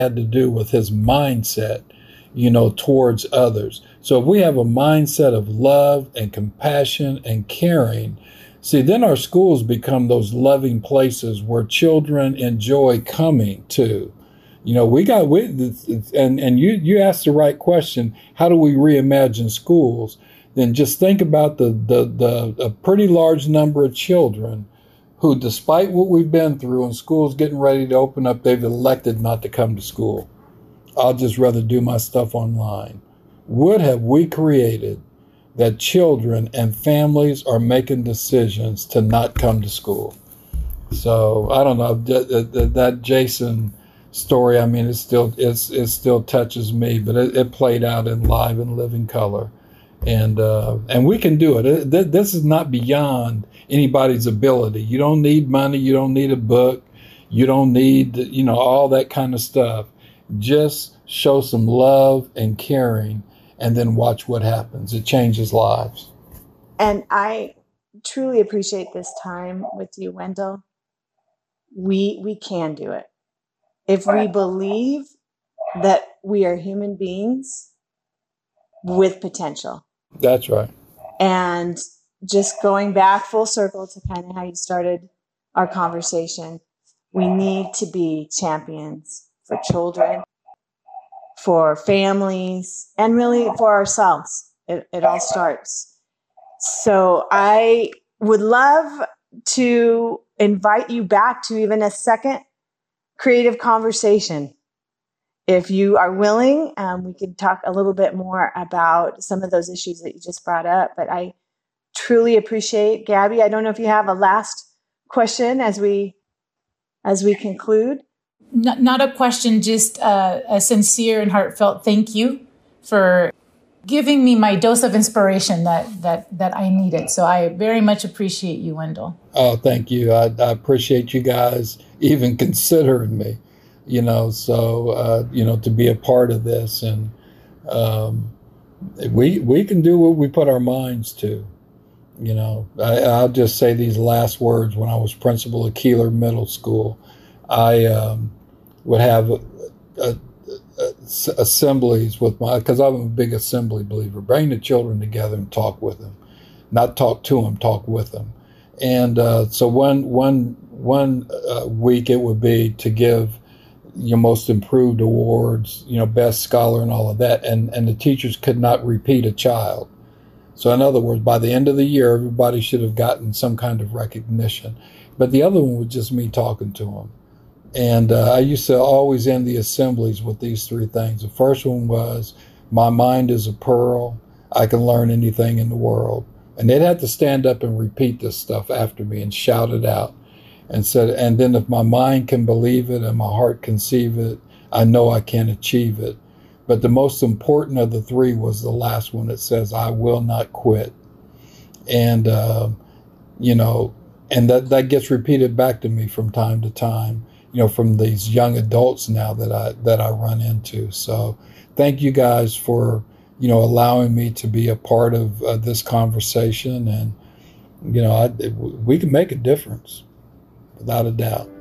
had to do with his mindset, towards others. So if we have a mindset of love and compassion and caring, see, then our schools become those loving places where children enjoy coming to. You asked the right question. How do we reimagine schools? Then just think about the pretty large number of children who, despite what we've been through and schools getting ready to open up, they've elected not to come to school. I'll just rather do my stuff online. What have we created that children and families are making decisions to not come to school? So I don't know, that Jason story, I mean, it still touches me, but it played out in live and living color. And we can do it. This is not beyond anybody's ability. You don't need money. You don't need a book. You don't need, all that kind of stuff. Just show some love and caring, and then watch what happens. It changes lives. And I truly appreciate this time with you, Wendell. We can do it. If we believe that we are human beings with potential. That's right. And just going back full circle to kind of how you started our conversation, we need to be champions for children, for families, and really for ourselves. It all starts. So I would love to invite you back to even a second creative conversation. If you are willing, we could talk a little bit more about some of those issues that you just brought up. But I truly appreciate, Gabby. I don't know if you have a last question as we conclude. Not a question, just a sincere and heartfelt thank you for giving me my dose of inspiration that I needed. So I very much appreciate you, Wendell. Oh, thank you. I appreciate you guys even considering me, to be a part of this. And we can do what we put our minds to. I'll just say these last words. When I was principal at Keeler Middle School, I would have assemblies because I'm a big assembly believer. Bring the children together and talk with them, not talk to them, talk with them. And so one week it would be to give your most improved awards, best scholar and all of that. And the teachers could not repeat a child. So in other words, by the end of the year, everybody should have gotten some kind of recognition. But the other one was just me talking to them. And I used to always end the assemblies with these three things. The first one was, my mind is a pearl. I can learn anything in the world. And they'd have to stand up and repeat this stuff after me and shout it out. And then if my mind can believe it and my heart conceive it, I know I can achieve it. But the most important of the three was the last one. It says, I will not quit. And, and that gets repeated back to me from time to time. From these young adults now that I run into. So thank you guys for, allowing me to be a part of this conversation. And, we can make a difference without a doubt.